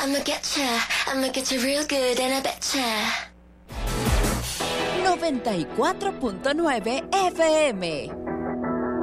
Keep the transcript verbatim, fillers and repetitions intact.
I'ma getcha, I'ma getcha real good and I betcha. noventa y cuatro punto nueve F M